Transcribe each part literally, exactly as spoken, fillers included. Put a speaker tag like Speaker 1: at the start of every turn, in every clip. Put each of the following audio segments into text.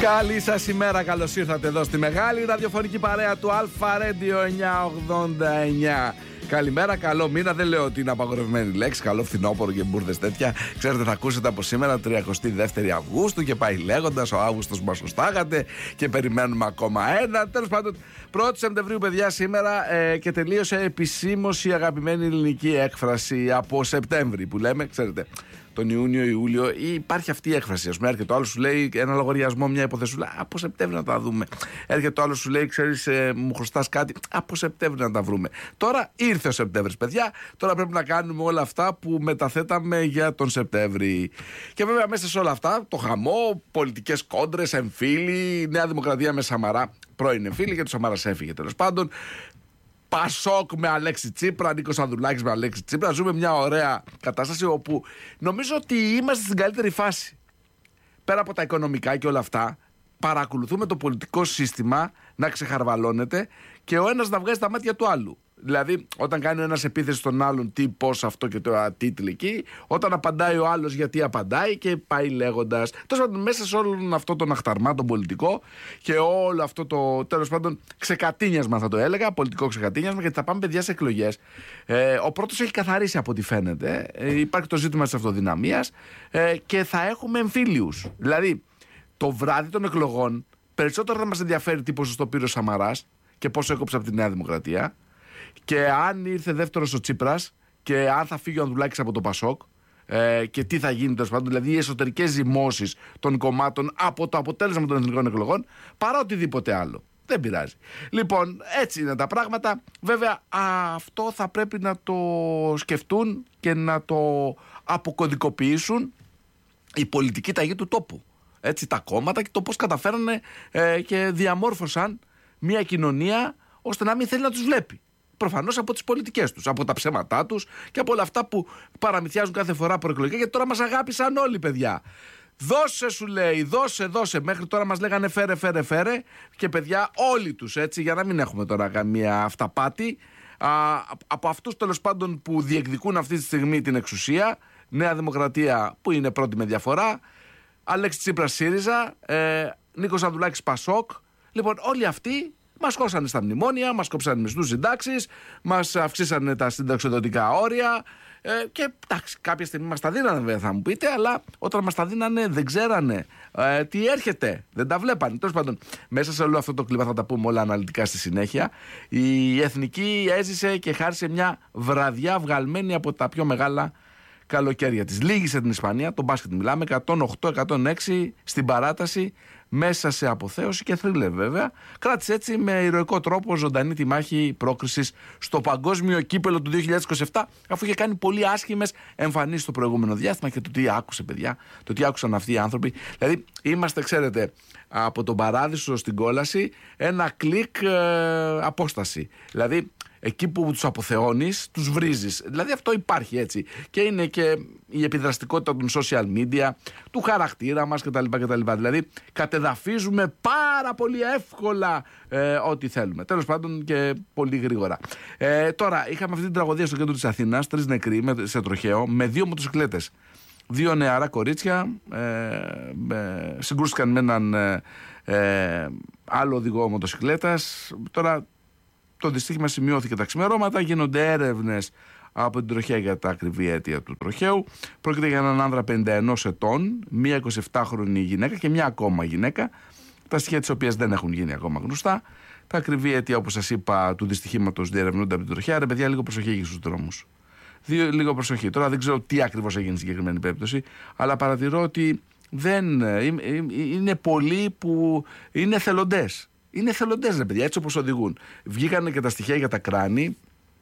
Speaker 1: Καλή σας ημέρα, καλώς ήρθατε εδώ στη μεγάλη ραδιοφωνική παρέα του Αλφα Radio εννιακόσια ογδόντα εννιά. Καλημέρα, καλό μήνα. Δεν λέω ότι είναι απαγορευμένη λέξη. Καλό φθινόπωρο και μπουρδες τέτοια. Ξέρετε, θα ακούσετε από σήμερα τριάντα δεύτερη Αυγούστου και πάει λέγοντας. Ο Αύγουστος μας σωστάγατε και περιμένουμε ακόμα ένα. Τέλος πάντων, πρώτη Σεπτεμβρίου, παιδιά, σήμερα ε, και τελείωσε επισήμως η αγαπημένη ελληνική έκφραση από Σεπτέμβρη που λέμε, ξέρετε. Τον Ιούνιο, Ιούλιο, υπάρχει αυτή η έκφραση. Α πούμε, έρχεται ο άλλο, σου λέει ένα λογαριασμό, μια υποθεσούλα. Από Σεπτέμβρη να τα δούμε. Έρχεται ο άλλο, σου λέει, ξέρεις, ε, μου χρωστάς κάτι. Από Σεπτέμβρη να τα βρούμε. Τώρα ήρθε ο Σεπτέμβρης, παιδιά. Τώρα πρέπει να κάνουμε όλα αυτά που μεταθέταμε για τον Σεπτέμβρη. Και βέβαια μέσα σε όλα αυτά, το χαμό, πολιτικές κόντρες, εμφύλοι, Νέα Δημοκρατία με Σαμαρά. Πρώην εμφύλοι, γιατί ο Σαμάρας έφυγε τέλος πάντων. Πασόκ με Αλέξη Τσίπρα, Νίκος Ανδρουλάκης με Αλέξη Τσίπρα. Ζούμε μια ωραία κατάσταση όπου νομίζω ότι είμαστε στην καλύτερη φάση. Πέρα από τα οικονομικά και όλα αυτά, παρακολουθούμε το πολιτικό σύστημα να ξεχαρβαλώνεται και ο ένας να βγάζει τα μάτια του άλλου. Δηλαδή, όταν κάνει ο ένας επίθεση στον άλλον, τι, πώς, αυτό και το τίτλο εκεί, όταν απαντάει ο άλλος, γιατί απαντάει και πάει λέγοντας. Τέλος πάντων, μέσα σε όλο αυτό τον αχταρμά, τον πολιτικό και όλο αυτό το τέλος πάντων ξεκατίνιασμα, θα το έλεγα, πολιτικό ξεκατίνιασμα, γιατί θα πάμε, παιδιά, σε εκλογές. Ε, ο πρώτος έχει καθαρίσει από ό,τι φαίνεται. Ε, υπάρχει το ζήτημα της αυτοδυναμίας ε, και θα έχουμε εμφύλιους. Δηλαδή, το βράδυ των εκλογών, περισσότερο θα μας ενδιαφέρει τι ποσοστό πήρε ο Σαμαράς και πόσο έκοψε από τη Νέα Δημοκρατία. Και αν ήρθε δεύτερος ο Τσίπρας και αν θα φύγει ο Ανδρουλάκης από το Πασόκ ε, και τι θα γίνει τέλος πάντων, δηλαδή οι εσωτερικές ζυμώσεις των κομμάτων από το αποτέλεσμα των εθνικών εκλογών, παρά οτιδήποτε άλλο. Δεν πειράζει. Λοιπόν, έτσι είναι τα πράγματα. Βέβαια, αυτό θα πρέπει να το σκεφτούν και να το αποκωδικοποιήσουν η πολιτική ταγή του τόπου. Έτσι, τα κόμματα και το πώς καταφέρανε ε, και διαμόρφωσαν μια κοινωνία ώστε να μην θέλει να τους βλέπει. Προφανώς από τις πολιτικές τους, από τα ψέματά τους και από όλα αυτά που παραμυθιάζουν κάθε φορά προεκλογικά. Γιατί τώρα μας αγάπησαν όλοι, παιδιά. Δώσε, σου λέει, δώσε, δώσε. Μέχρι τώρα μας λέγανε φέρε, φέρε, φέρε. Και παιδιά, όλοι τους, έτσι, για να μην έχουμε τώρα καμία αυταπάτη. Α, από αυτούς τέλος πάντων που διεκδικούν αυτή τη στιγμή την εξουσία, Νέα Δημοκρατία που είναι πρώτη με διαφορά, Αλέξη Τσίπρας ΣΥΡΙΖΑ, ε, Νίκος Ανδρουλάκης ΠΑΣΟΚ. Λοιπόν, όλοι αυτοί μας κόψανε στα μνημόνια, μας κόψανε μισθούς συντάξεις, μας αυξήσανε τα συνταξιοδοτικά όρια ε, και εντάξει, κάποια στιγμή μας τα δίνανε, βέβαια, θα μου πείτε, αλλά όταν μας τα δίνανε δεν ξέρανε ε, τι έρχεται, δεν τα βλέπανε. Τέλος πάντων, μέσα σε όλο αυτό το κλίμα θα τα πούμε όλα αναλυτικά στη συνέχεια. Η Εθνική έζησε και χάρισε μια βραδιά βγαλμένη από τα πιο μεγάλα καλοκαίρια της. Λύγησε την Ισπανία, τον μπάσκετ μιλάμε, εκατόν οκτώ εκατόν έξι στην παράταση, μέσα σε αποθέωση και θρίλερ βέβαια. Κράτησε έτσι με ηρωικό τρόπο ζωντανή τη μάχη πρόκρισης στο παγκόσμιο κύπελο του δύο χιλιάδες είκοσι επτά, αφού είχε κάνει πολύ άσχημες εμφανίσεις στο προηγούμενο διάστημα και το τι άκουσε, παιδιά, το τι άκουσαν αυτοί οι άνθρωποι. Δηλαδή, είμαστε, ξέρετε, από τον παράδεισο στην κόλαση, ένα κλικ ε, απόσταση. Δηλαδή, εκεί που τους αποθεώνεις, τους βρίζεις. Δηλαδή αυτό υπάρχει έτσι. Και είναι και η επιδραστικότητα των social media, του χαρακτήρα μας κτλ. κτλ. Δηλαδή κατεδαφίζουμε πάρα πολύ εύκολα ε, ό,τι θέλουμε. Τέλος πάντων και πολύ γρήγορα. Ε, τώρα είχαμε αυτή την τραγωδία στο κέντρο της Αθήνας, τρεις νεκροί με, σε τροχαίο, με δύο μοτοσυκλέτες. Δύο νεαρά κορίτσια ε, ε, συγκρούστηκαν με έναν ε, ε, άλλο οδηγό μοτοσυκλέτας. Τώρα το δυστύχημα σημειώθηκε τα ξημερώματα, γίνονται έρευνες από την τροχέα για τα ακριβή αίτια του τροχαίου. Πρόκειται για έναν άνδρα πενήντα ένα ετών, μία εικοσιεπτάχρονη γυναίκα και μια ακόμα γυναίκα, τα στοιχεία της οποίας δεν έχουν γίνει ακόμα γνωστά. Τα ακριβή αίτια, όπως σας είπα, του δυστυχήματος διερευνούνται από την τροχέα. Ρε παιδιά, λίγο προσοχή εκεί στους δρόμους. Δύο, λίγο προσοχή. Τώρα δεν ξέρω τι ακριβώς έγινε στην συγκεκριμένη περίπτωση, αλλά παρατηρώ ότι δεν, είναι πολλοί που είναι εθελοντές. Είναι εθελοντές, ρε παιδιά, έτσι όπως οδηγούν. Βγήκανε και τα στοιχεία για τα κράνη.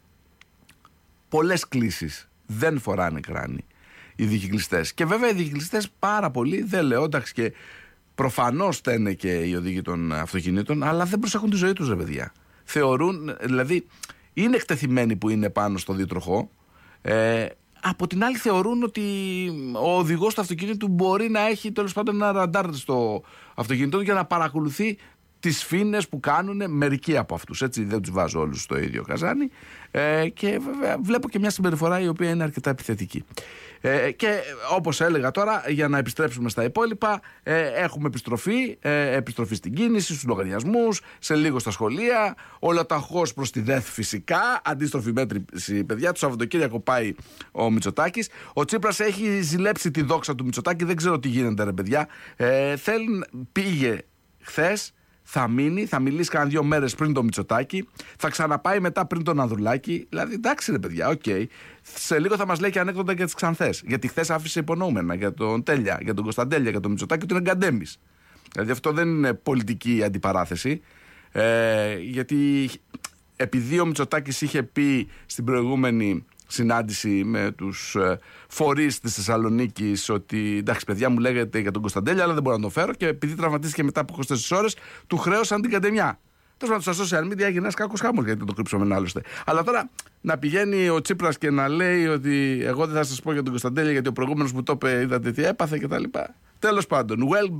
Speaker 1: Πολλές κλήσεις δεν φοράνε κράνη οι δικυκλιστές. Και βέβαια οι δικυκλιστές πάρα πολλοί, δεν λέω, εντάξει, και προφανώς στένε και οι οδηγοί των αυτοκινήτων, αλλά δεν προσέχουν τη ζωή τους, ρε παιδιά. Θεωρούν, δηλαδή, είναι εκτεθειμένοι που είναι πάνω στο δίτροχο. Ε, από την άλλη θεωρούν ότι ο οδηγός του αυτοκινήτου μπορεί να έχει τέλος πάντων ένα ραντάρ στο αυτοκίνητο για να παρακολουθεί τις φίνες που κάνουν μερικοί από αυτούς. Έτσι, δεν τους βάζω όλους στο ίδιο καζάνι. Ε, και βέβαια βλέπω και μια συμπεριφορά η οποία είναι αρκετά επιθετική. Ε, και όπως έλεγα τώρα, για να επιστρέψουμε στα υπόλοιπα, ε, έχουμε επιστροφή, ε, επιστροφή στην κίνηση, στους λογαριασμούς, σε λίγο στα σχολεία, ολοταχώς προς τη ΔΕΘ φυσικά, αντίστροφη μέτρηση παιδιά. Το Σαββατοκύριακο πάει ο Μητσοτάκης. Ο Τσίπρας έχει ζηλέψει τη δόξα του Μητσοτάκη, δεν ξέρω τι γίνεται ρε παιδιά. Ε, θέλει, πήγε χθες. Θα μείνει, θα μιλήσει κανένα δύο μέρες πριν τον Μητσοτάκη, θα ξαναπάει μετά πριν τον Ανδρουλάκη. Δηλαδή, εντάξει ρε παιδιά, οκ. Okay. Σε λίγο θα μας λέει και ανέκδοτα για τις Ξανθές. Γιατί χθες άφησε υπονοούμενα για τον Τέλια, για τον Κωνσταντέλια, για τον Μητσοτάκη, ότι είναι γκαντέμις. Δηλαδή, αυτό δεν είναι πολιτική αντιπαράθεση. Ε, γιατί επειδή ο Μητσοτάκης είχε πει στην προηγούμενη συνάντηση με τους φορείς της Θεσσαλονίκης ότι εντάξει παιδιά μου λέγεται για τον Κωνσταντέλια αλλά δεν μπορώ να τον φέρω, και επειδή τραυματίστηκε μετά από είκοσι τέσσερις ώρες του χρέωσαν την καντεμιά. Τέλος πάντων στα social media έγινε ένας κακός χάμος, γιατί το κρύψαμε άλλωστε. Αλλά τώρα να πηγαίνει ο Τσίπρας και να λέει ότι εγώ δεν θα σας πω για τον Κωνσταντέλια γιατί ο προηγούμενος μου το είπε, είδατε τι έπαθε κτλ. Τέλος πάντων, well,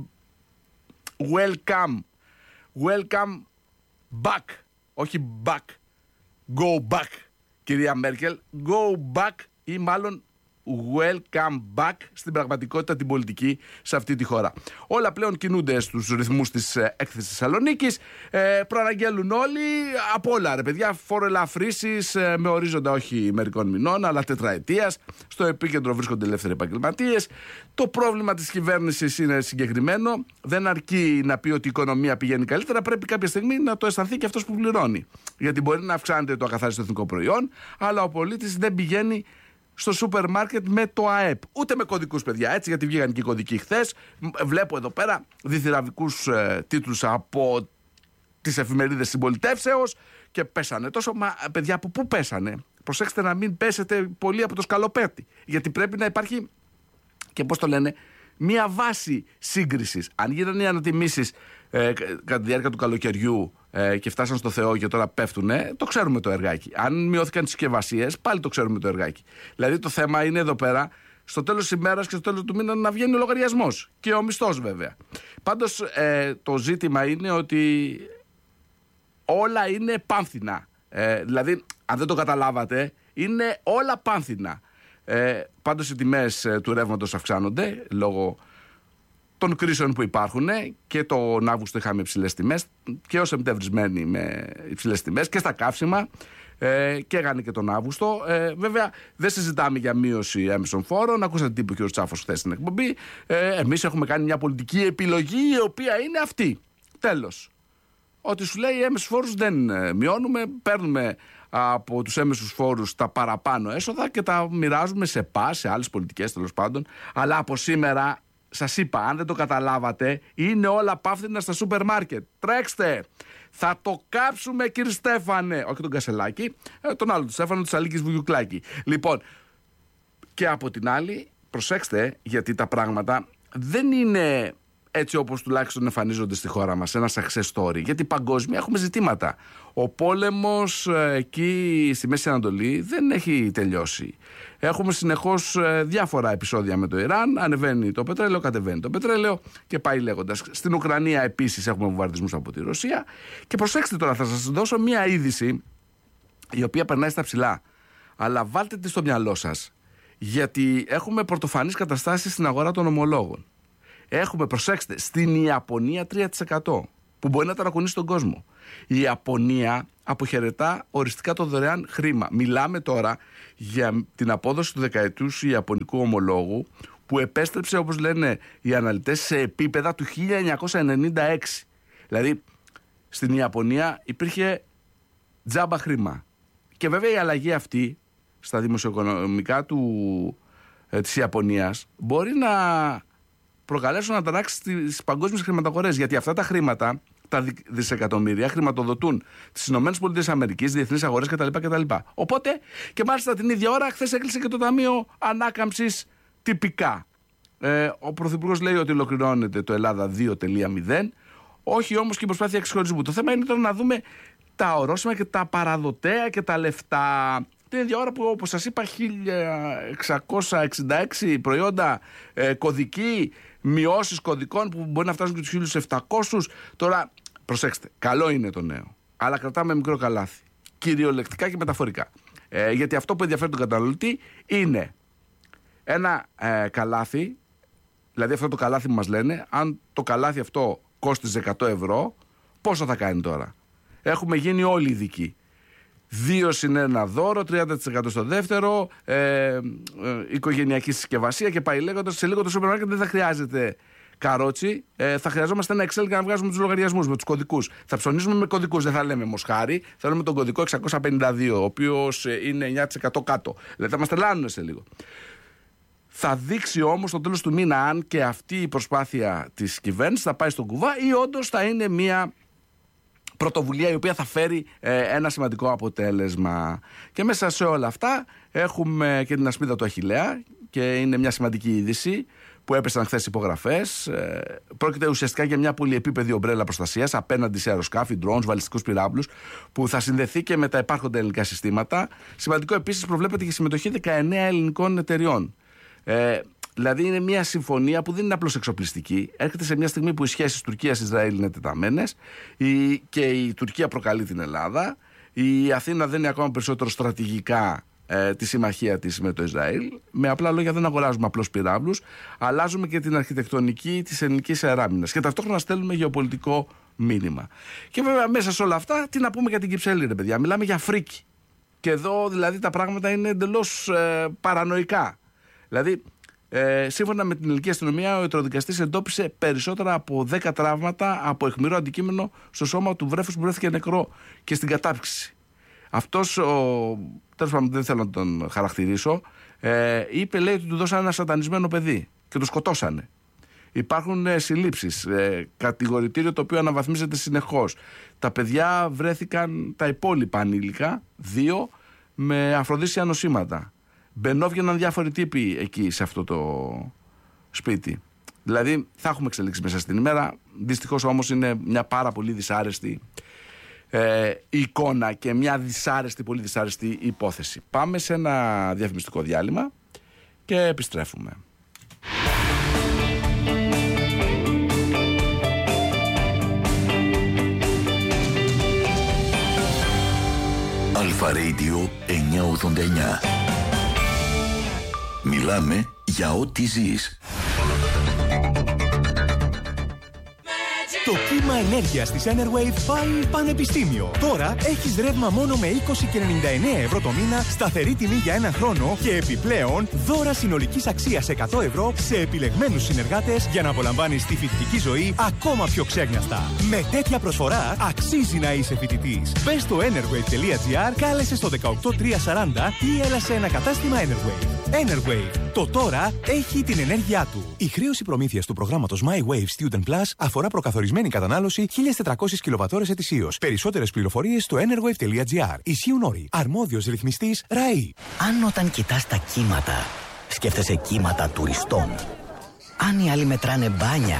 Speaker 1: welcome, welcome back, όχι back, go back. Κυρία Μέρκελ, go back ή μάλλον welcome back στην πραγματικότητα την πολιτική σε αυτή τη χώρα. Όλα πλέον κινούνται στους ρυθμούς της έκθεσης Θεσσαλονίκης. Ε, προαναγγέλουν όλοι από όλα ρε παιδιά. Φοροελαφρύσεις ε, με ορίζοντα όχι μερικών μηνών αλλά τετραετίας. Στο επίκεντρο βρίσκονται ελεύθεροι επαγγελματίες. Το πρόβλημα της κυβέρνησης είναι συγκεκριμένο. Δεν αρκεί να πει ότι η οικονομία πηγαίνει καλύτερα. Πρέπει κάποια στιγμή να το αισθανθεί και αυτός που πληρώνει. Γιατί μπορεί να αυξάνεται το ακαθάριστο εθνικό προϊόν, αλλά ο πολίτης δεν πηγαίνει στο σούπερ μάρκετ με το ΑΕΠ. Ούτε με κωδικούς, παιδιά, έτσι, γιατί βγήκαν και οι κωδικοί χθες. Βλέπω εδώ πέρα διθυραβικούς ε, τίτλους από τις εφημερίδες συμπολιτεύσεως και πέσανε τόσο. Μα, παιδιά, από πού πέσανε? Προσέξτε να μην πέσετε πολύ από το σκαλοπέτι. Γιατί πρέπει να υπάρχει και, πώς το λένε, μία βάση σύγκρισης. Αν γίνανε οι ανατιμήσεις ε, κατά τη διάρκεια του καλοκαιριού ε, και φτάσαν στο Θεό και τώρα πέφτουνε, το ξέρουμε το εργάκι. Αν μειώθηκαν τις συσκευασίες, πάλι το ξέρουμε το εργάκι. Δηλαδή το θέμα είναι εδώ πέρα, στο τέλος της ημέρας και στο τέλος του μήνα, να βγαίνει ο λογαριασμός. Και ο μισθός βέβαια. Πάντως ε, το ζήτημα είναι ότι όλα είναι πάνθυνα. Ε, δηλαδή, αν δεν το καταλάβατε, είναι όλα πάνθυνα. Ε, πάντως οι τιμές ε, του ρεύματος αυξάνονται λόγω των κρίσεων που υπάρχουν, και τον Αύγουστο είχαμε υψηλές τιμές και ως Σεπτέμβρη με υψηλές τιμές και στα καύσιμα ε, και έγανε και τον Αύγουστο. Ε, βέβαια δεν συζητάμε για μείωση έμεσων φόρων. Ακούσατε τι είπε και ο Τσάφος χθες στην εκπομπή. Ε, εμείς έχουμε κάνει μια πολιτική επιλογή η οποία είναι αυτή. Τέλος. Ότι σου λέει έμεσους φόρους δεν μειώνουμε, παίρνουμε από τους έμεσους φόρους τα παραπάνω έσοδα και τα μοιράζουμε σε ΠΑ, σε άλλες πολιτικές τέλος πάντων. Αλλά από σήμερα, σας είπα, αν δεν το καταλάβατε, είναι όλα παύθυνα στα σούπερ μάρκετ. Τρέξτε! Θα το κάψουμε, κύριε Στέφανε. Όχι τον Κασελάκη, τον άλλο, τον Στέφανο της Αλίκης Βουγιουκλάκη. Λοιπόν, και από την άλλη, προσέξτε, γιατί τα πράγματα δεν είναι έτσι όπως τουλάχιστον εμφανίζονται στη χώρα μας, ένα success story. Γιατί παγκόσμια έχουμε ζητήματα. Ο πόλεμος ε, εκεί στη Μέση Ανατολή δεν έχει τελειώσει. Έχουμε συνεχώς ε, διάφορα επεισόδια με το Ιράν. Ανεβαίνει το πετρέλαιο, κατεβαίνει το πετρέλαιο και πάει λέγοντας. Στην Ουκρανία επίσης έχουμε βομβαρδισμούς από τη Ρωσία. Και προσέξτε τώρα, θα σας δώσω μία είδηση η οποία περνάει στα ψηλά. Αλλά βάλτε τη στο μυαλό σας. Γιατί έχουμε πρωτοφανείς καταστάσεις στην αγορά των ομολόγων. Έχουμε, προσέξτε, στην Ιαπωνία τρία τοις εκατό που μπορεί να ταρακουνήσει τον κόσμο. Η Ιαπωνία αποχαιρετά οριστικά το δωρεάν χρήμα. Μιλάμε τώρα για την απόδοση του δεκαετούς Ιαπωνικού ομολόγου που επέστρεψε, όπως λένε οι αναλυτές, σε επίπεδα του χίλια εννιακόσια ενενήντα έξι. Δηλαδή στην Ιαπωνία υπήρχε τζάμπα χρήμα. Και βέβαια η αλλαγή αυτή στα δημοσιοοικονομικά του, ε, της Ιαπωνίας μπορεί να προκαλέσουν να ταράξει τις παγκόσμιες χρηματαγορές. Γιατί αυτά τα χρήματα, τα δισεκατομμύρια, χρηματοδοτούν τις ΗΠΑ, διεθνείς αγορές κτλ, κτλ. Οπότε και μάλιστα την ίδια ώρα, χθες έκλεισε και το Ταμείο Ανάκαμψης τυπικά. Ε, ο Πρωθυπουργός λέει ότι ολοκληρώνεται το Ελλάδα δύο τελεία μηδέν. Όχι όμως και η προσπάθεια εξυγχρονισμού. Το θέμα είναι τώρα να δούμε τα ορόσημα και τα παραδοτέα και τα λεφτά. Την ίδια ώρα που, όπως σας είπα, χίλια εξακόσια εξήντα έξι προϊόντα ε, κωδικοί, μειώσεις κωδικών που μπορεί να φτάσουν και τους χίλιους επτακόσιους. Τώρα προσέξτε, καλό είναι το νέο, αλλά κρατάμε μικρό καλάθι. Κυριολεκτικά και μεταφορικά. Ε, γιατί αυτό που ενδιαφέρει τον καταναλωτή είναι ένα ε, καλάθι, δηλαδή αυτό το καλάθι που μας λένε, αν το καλάθι αυτό κόστιζε εκατό ευρώ, πόσο θα κάνει τώρα? Έχουμε γίνει όλοι ειδικοί. Δύο συν ένα δώρο, τριάντα τοις εκατό στο δεύτερο, ε, ε, οικογενειακή συσκευασία και πάει λέγοντας. Σε λίγο το σούπερ μάρκετ δεν θα χρειάζεται καρότσι, ε, θα χρειαζόμαστε ένα Excel για να βγάζουμε τους λογαριασμούς με τους κωδικούς. Θα ψωνίζουμε με κωδικούς, δεν θα λέμε μοσχάρι, θα λέμε τον κωδικό εξακόσια πενήντα δύο, ο οποίος είναι εννιά τοις εκατό κάτω. Δηλαδή θα μας τρελάνουν σε λίγο. Θα δείξει όμως στο τέλος του μήνα αν και αυτή η προσπάθεια της κυβέρνησης θα πάει στον κουβά ή όντως θα είναι μια πρωτοβουλία η οποία θα φέρει ε, ένα σημαντικό αποτέλεσμα. Και μέσα σε όλα αυτά έχουμε και την ασπίδα του Αχιλλέα και είναι μια σημαντική είδηση που έπεσαν χθες υπογραφές. Ε, πρόκειται ουσιαστικά για μια πολυεπίπεδη ομπρέλα προστασίας απέναντι σε αεροσκάφη, drones, βαλιστικούς πυράβλους που θα συνδεθεί και με τα υπάρχοντα ελληνικά συστήματα. Σημαντικό επίσης προβλέπεται και συμμετοχή δεκαεννέα ελληνικών εταιριών. Ε, δηλαδή είναι μια συμφωνία που δεν είναι απλώς εξοπλιστική. Έρχεται σε μια στιγμή που οι σχέσεις Τουρκίας-Ισραήλ είναι τεταμένες και η Τουρκία προκαλεί την Ελλάδα. Η Αθήνα δεν είναι ακόμα περισσότερο στρατηγικά ε, τη συμμαχία της με το Ισραήλ. Με απλά λόγια δεν αγοράζουμε απλώς πυράβλους, αλλάζουμε και την αρχιτεκτονική της ελληνικής αεράμινας και ταυτόχρονα στέλνουμε γεωπολιτικό μήνυμα. Και βέβαια μέσα σε όλα αυτά τι να πούμε για την Κυψέλη, ρε παιδιά? Μιλάμε για φρίκη. Και εδώ δηλαδή τα πράγματα είναι εντελώς ε, παρανοϊκά. Δηλαδή, ε, σύμφωνα με την ελληνική αστυνομία, ο ιατροδικαστής εντόπισε περισσότερα από δέκα τραύματα από αιχμηρό αντικείμενο στο σώμα του βρέφους που βρέθηκε νεκρό και στην κατάψυξη. Αυτός, ο, τέλος πάντων δεν θέλω να τον χαρακτηρίσω, ε, είπε, λέει, ότι του δώσανε ένα σατανισμένο παιδί και το σκοτώσανε. Υπάρχουν ε, συλλήψεις, ε, κατηγορητήριο το οποίο αναβαθμίζεται συνεχώς. Τα παιδιά βρέθηκαν, τα υπόλοιπα ανήλικα, δύο, με αφροδίσια νοσήματα. Μπαινόβγαιναν διάφοροι τύποι εκεί σε αυτό το σπίτι. Δηλαδή θα έχουμε εξελίξει μέσα στην ημέρα. Δυστυχώς όμως είναι μια πάρα πολύ δυσάρεστη ε, εικόνα και μια δυσάρεστη, πολύ δυσάρεστη υπόθεση. Πάμε σε ένα διαφημιστικό διάλειμμα και επιστρέφουμε.
Speaker 2: Αλφα Radio εννιακόσια ογδόντα εννιά. Μιλάμε για ό,τι ζεις.
Speaker 3: Το κύμα ενέργειας της Enerwave πάει πανεπιστήμιο. Τώρα έχεις ρεύμα μόνο με είκοσι και ενενήντα εννέα ευρώ το μήνα, σταθερή τιμή για ένα χρόνο και επιπλέον δώρα συνολικής αξίας εκατό ευρώ σε επιλεγμένους συνεργάτες για να απολαμβάνεις τη φοιτητική ζωή ακόμα πιο ξέγνιαστα. Με τέτοια προσφορά αξίζει να είσαι φοιτητής. Μπες στο enerwave τελεία gr, κάλεσε στο δεκαοκτώ τριακόσια σαράντα ή έλα σε ένα κατάστημα Enerwave. Enerwave. Το τώρα έχει την ενέργειά του. Η χρέωση προμήθειας του προγράμματος My Wave Student Plus αφορά προκαθορισμένη κατανάλωση χίλιες τετρακόσιες κιλοβατόρες ετησίως. Περισσότερες πληροφορίες στο enerwave τελεία gr. Ισχύουν όροι. Αρμόδιος ρυθμιστής ΡΑΗ.
Speaker 4: Αν όταν κοιτάς τα κύματα, σκέφτεσαι κύματα τουριστών. Αν οι άλλοι μετράνε μπάνια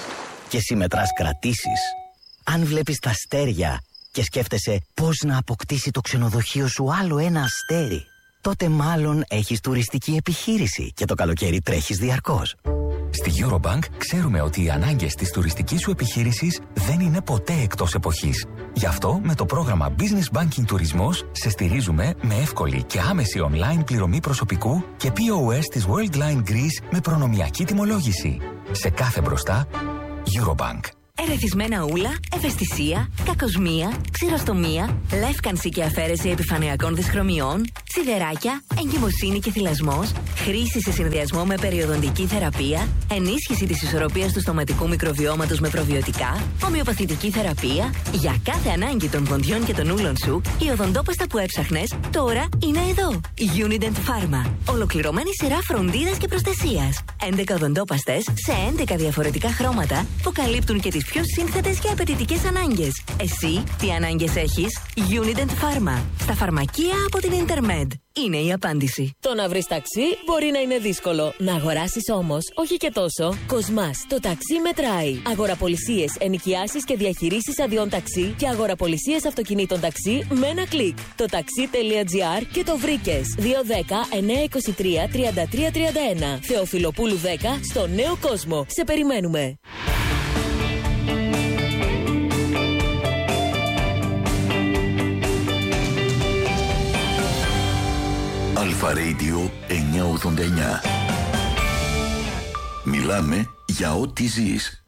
Speaker 4: και εσύ μετράς κρατήσεις. Αν βλέπεις τα αστέρια και σκέφτεσαι πώς να αποκτήσει το ξενοδοχείο σου άλλο ένα αστέρι, τότε μάλλον έχεις τουριστική επιχείρηση και το καλοκαίρι τρέχεις διαρκώς.
Speaker 5: Στη Eurobank ξέρουμε ότι οι ανάγκες της τουριστικής σου επιχείρησης δεν είναι ποτέ εκτός εποχής. Γι' αυτό με το πρόγραμμα Business Banking Τουρισμός σε στηρίζουμε με εύκολη και άμεση online πληρωμή προσωπικού και πι ο ες της Worldline Greece με προνομιακή τιμολόγηση. Σε κάθε μπροστά, Eurobank.
Speaker 6: Ερεθισμένα ούλα, ευαισθησία, κακοσμία, ξηροστομία, λεύκανση και αφαίρεση επιφανειακών δυσχρωμιών, σιδεράκια, εγκυμοσύνη και θυλασμός, χρήση σε συνδυασμό με περιοδοντική θεραπεία, ενίσχυση της ισορροπίας του στοματικού μικροβιώματος με προβιωτικά, ομοιοπαθητική θεραπεία. Για κάθε ανάγκη των δοντιών και των ούλων σου, η οδοντόπαστα που έψαχνες τώρα είναι εδώ. Unident Pharma. Ολοκληρωμένη σειρά φροντίδας και προστασίας. έντεκα οδοντόπαστες σε έντεκα διαφορετικά χρώματα που καλύπτουν και τις πιο σύνθετες και απαιτητικές ανάγκες. Εσύ τι ανάγκες έχεις? Unident Pharma. Στα φαρμακεία από την Intermed. Είναι η απάντηση.
Speaker 7: Το να βρεις ταξί μπορεί να είναι δύσκολο. Να αγοράσεις όμως, όχι και τόσο. Κοσμάς. Το ταξί μετράει. Αγοραπολισίες, ενοικιάσεις και διαχειρήσεις αδειών ταξί και αγοραπολισίες αυτοκινήτων ταξί με ένα κλικ. Το ταξί τελεία gr και το βρήκες. δύο δέκα εννιακόσια είκοσι τρία τριάντα τρία τριάντα ένα. Θεοφιλοπούλου δέκα στο Νέο Κόσμο. Σε περιμένουμε.
Speaker 2: Αλφα Radio εννιακόσια ογδόντα εννιά. Μιλάμε για ό,τι ζεις.